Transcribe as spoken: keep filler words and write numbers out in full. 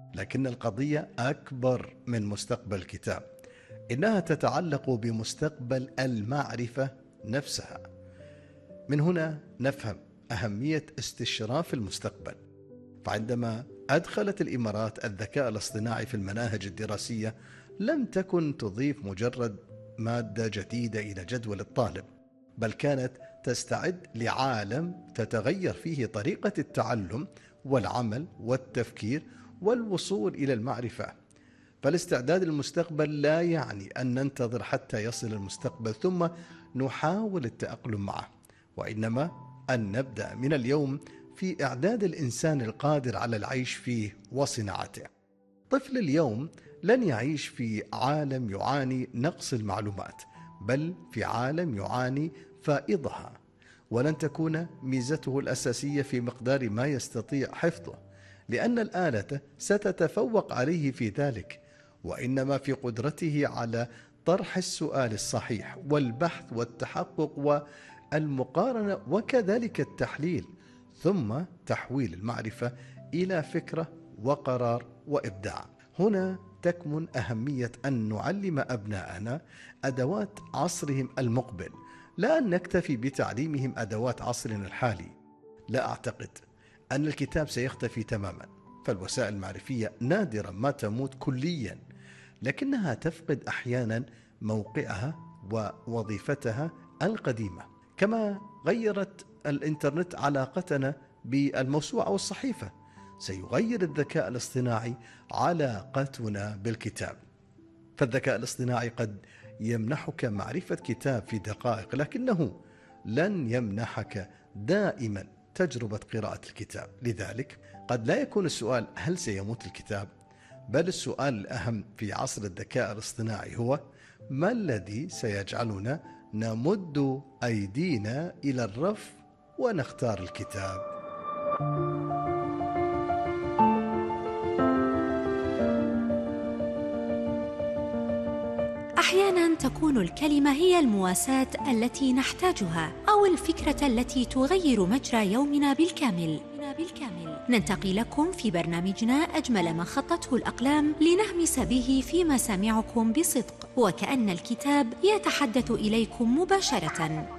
لكن القضية أكبر من مستقبل الكتاب، إنها تتعلق بمستقبل المعرفة نفسها. من هنا نفهم أهمية استشراف المستقبل. فعندما أدخلت الإمارات الذكاء الاصطناعي في المناهج الدراسية، لم تكن تضيف مجرد مادة جديدة إلى جدول الطالب، بل كانت تستعد لعالم تتغير فيه طريقة التعلم والعمل والتفكير والوصول إلى المعرفة. فالاستعداد للمستقبل لا يعني أن ننتظر حتى يصل المستقبل ثم نحاول التأقلم معه، وإنما أن نبدأ من اليوم في إعداد الإنسان القادر على العيش فيه وصناعته. طفل اليوم لن يعيش في عالم يعاني نقص المعلومات، بل في عالم يعاني فائضها، ولن تكون ميزته الأساسية في مقدار ما يستطيع حفظه، لأن الآلة ستتفوق عليه في ذلك، وإنما في قدرته على طرح السؤال الصحيح والبحث والتحقق والمقارنة وكذلك التحليل، ثم تحويل المعرفة إلى فكرة وقرار وإبداع. هنا تكمن أهمية أن نعلم أبناءنا أدوات عصرهم المقبل، لا أن نكتفي بتعليمهم أدوات عصرنا الحالي. لا أعتقد أن الكتاب سيختفي تماما، فالوسائل المعرفية نادرا ما تموت كليا، لكنها تفقد أحيانا موقعها ووظيفتها القديمة. كما غيرت الإنترنت علاقتنا بالموسوعة أو الصحيفة، سيغير الذكاء الاصطناعي علاقتنا بالكتاب. فالذكاء الاصطناعي قد يمنحك معرفة كتاب في دقائق، لكنه لن يمنحك دائما تجربة قراءة الكتاب. لذلك قد لا يكون السؤال هل سيموت الكتاب، بل السؤال الأهم في عصر الذكاء الاصطناعي هو ما الذي سيجعلنا نمد أيدينا إلى الرف ونختار الكتاب. أحيانا تكون الكلمة هي المواساة التي نحتاجها، أو الفكرة التي تغير مجرى يومنا بالكامل. ننتقي لكم في برنامجنا أجمل ما خطته الأقلام لنهمس به في مسامعكم بصدق، وكأن الكتاب يتحدث إليكم مباشرة.